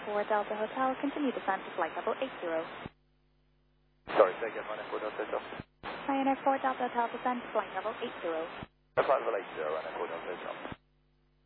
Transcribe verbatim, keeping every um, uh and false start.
four Delta Hotel, continue descent to flight level eight zero. Sorry, say again, Ryanair four Delta Hotel. Ryanair four Delta Hotel, descent to flight level eight zero. Flight level eight zero, Ryanair four Delta Hotel.